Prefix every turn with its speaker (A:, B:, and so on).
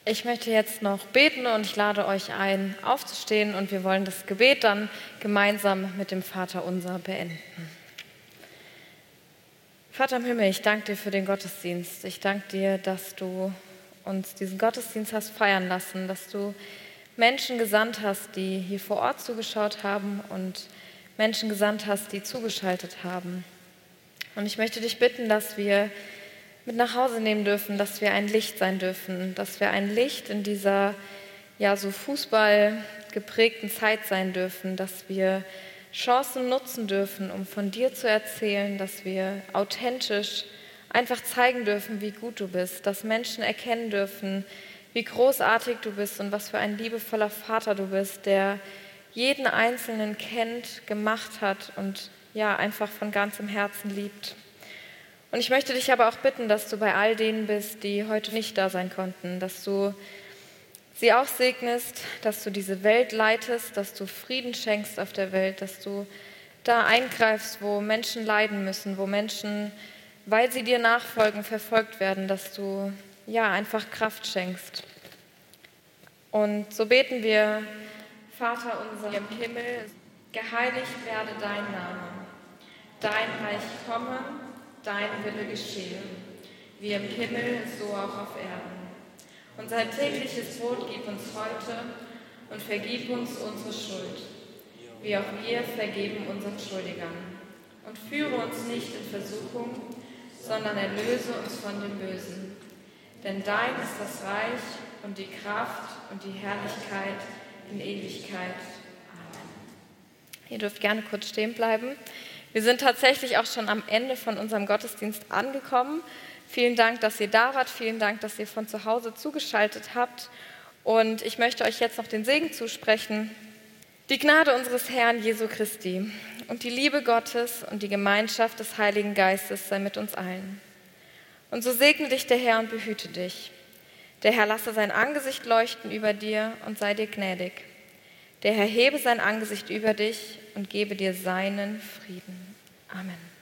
A: Ich möchte jetzt noch beten und ich lade euch ein, aufzustehen und wir wollen das Gebet dann gemeinsam mit dem Vaterunser beenden. Vater im Himmel, ich danke dir für den Gottesdienst. Ich danke dir, dass du uns diesen Gottesdienst hast feiern lassen, dass du Menschen gesandt hast, die hier vor Ort zugeschaut haben und Menschen gesandt hast, die zugeschaltet haben. Und ich möchte dich bitten, dass wir mit nach Hause nehmen dürfen, dass wir ein Licht sein dürfen, dass wir ein Licht in dieser so Fußball geprägten Zeit sein dürfen, dass wir Chancen nutzen dürfen, um von dir zu erzählen, dass wir authentisch einfach zeigen dürfen, wie gut du bist, dass Menschen erkennen dürfen, wie großartig du bist und was für ein liebevoller Vater du bist, der jeden Einzelnen kennt, gemacht hat und einfach von ganzem Herzen liebt. Und ich möchte dich aber auch bitten, dass du bei all denen bist, die heute nicht da sein konnten, dass du sie auch segnest, dass du diese Welt leitest, dass du Frieden schenkst auf der Welt, dass du da eingreifst, wo Menschen leiden müssen, wo Menschen, weil sie dir nachfolgen, verfolgt werden, dass du einfach Kraft schenkst. Und so beten wir: Vater unser im Himmel, geheiligt werde dein Name, dein Reich komme, dein Wille geschehe, wie im Himmel, so auch auf Erden. Unser tägliches Brot gib uns heute und vergib uns unsere Schuld, wie auch wir vergeben unseren Schuldigern. Und führe uns nicht in Versuchung, sondern erlöse uns von dem Bösen. Denn dein ist das Reich und die Kraft und die Herrlichkeit in Ewigkeit. Amen. Ihr dürft gerne kurz stehen bleiben. Wir sind tatsächlich auch schon am Ende von unserem Gottesdienst angekommen. Vielen Dank, dass ihr da wart. Vielen Dank, dass ihr von zu Hause zugeschaltet habt. Und ich möchte euch jetzt noch den Segen zusprechen. Die Gnade unseres Herrn Jesu Christi und die Liebe Gottes und die Gemeinschaft des Heiligen Geistes sei mit uns allen. Und so segne dich der Herr und behüte dich. Der Herr lasse sein Angesicht leuchten über dir und sei dir gnädig. Der Herr hebe sein Angesicht über dich und gebe dir seinen Frieden. Amen.